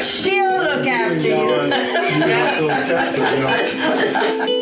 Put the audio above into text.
She'll look after you. You have to look after, you know.